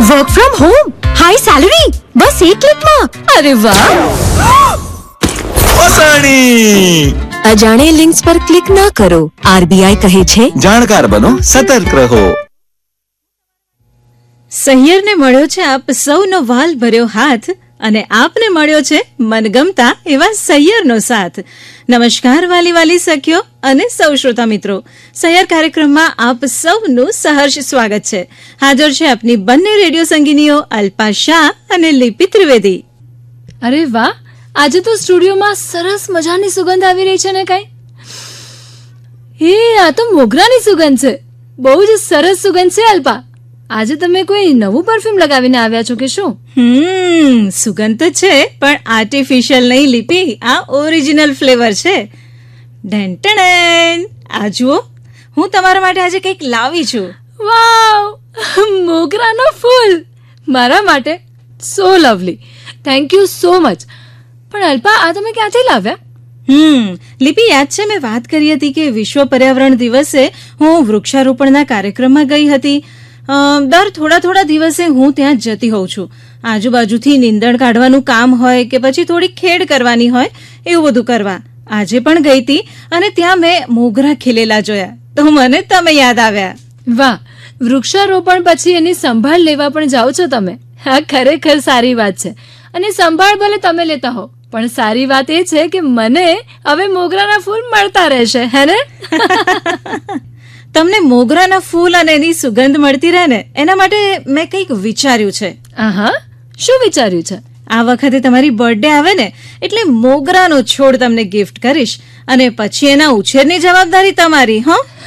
Work from home, high salary, બસ એક ક્લિકમાં. અરે વાહ! અજાણે લિંક્સ પર ક્લિક ના કરો. આરબીઆઈ કહે છે, જાણકાર બનો, સતર્ક રહો. સહિયરને મળ્યો છે આપ સૌનો વાલ ભર્યો હાથ, અને આપને મળ્યો છે મનગમતા એવા સહિયરનો સાથ. નમસ્કાર વાલી વાલી સખીઓ અને સૌ શ્રોતા મિત્રો, સહિયર કાર્યક્રમમાં આપ સૌનું સહર્ષ સ્વાગત છે. હાજર છે આપની બંને રેડિયો સંગીનીઓ અલ્પા શાહ અને લિપિ ત્રિવેદી. અરે વાહ, આજે તો સ્ટુડિયોમાં સરસ મજાની સુગંધ આવી રહી છે ને. કઈ આ તો મોગરાની સુગંધ છે. બહુ જ સરસ સુગંધ છે. અલ્પા, આજે તમે કોઈ નવું પરફ્યુમ લગાવીને આવ્યા છો કે શું? સુગંધ તો છે, પણ આર્ટિફિશિયલ નહીં લિપી, આ ઓરિજિનલ ફ્લેવર છે. ઢેંટણ, આ જુઓ, હું તમારા માટે આજે કંઈક લાવી છું. વાવ, મોગરાનો ફૂલ મારા માટે. સો lovely, thank you so much. પણ અલ્પા, આ તમે ક્યાંથી લાવ્યા? લિપી, યાદ છે મેં વાત કરી હતી કે વિશ્વ પર્યાવરણ દિવસે હું વૃક્ષારોપણના કાર્યક્રમમાં ગઈ હતી. દર થોડા દિવસે હું ત્યાં જતી હોઉં છું. આજુબાજુથી નીંદણ કાઢવાનું કામ હોય કે પછી થોડી ખેડ કરવાની હોય, એવું બધું કરવા. આજે પણ ગઈ હતી અને ત્યાં મેં મોગરા ખીલેલા જોયા, તો મને તમે યાદ આવ્યા. વાહ, વૃક્ષારોપણ પછી એની સંભાળ લેવા પણ જાઓ છો તમે. આ ખરેખર સારી વાત છે. અને સંભાળ ભલે તમે લેતા હો, પણ સારી વાત એ છે કે મને હવે મોગરાના ફૂલ મળતા રહેશે, હે ને? તમને મોગરાના ફૂલ અને એની સુગંધ મળતી રહે ને, એના માટે મેં કંઈક વિચાર્યું છે. આહા, શું વિચાર્યું છે? આ વખતે તમારી બર્થડે આવે ને, એટલે મોગરાનો છોડ તમને ગિફ્ટ કરીશ, અને પછી એના ઉછેરની જવાબદારી તમારી.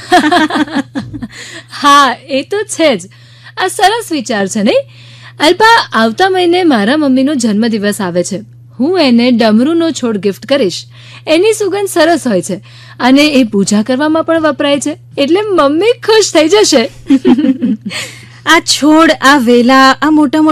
હા, એ તો છે જ. આ સરસ વિચાર છે નહીં? અલ્પા, આવતા મહિને મારા મમ્મીનો જન્મદિવસ આવે છે. હું એને ડમરૂનો છોડ ગિફ્ટ કરીશ. એની સુગંધ સરસ હોય છે અને એ પૂજા કરવામાં પણ વપરાય છે, એટલે મમ્મી ખુશ થઈ જશે. આ છોડ, આ વેલા, આ મોટા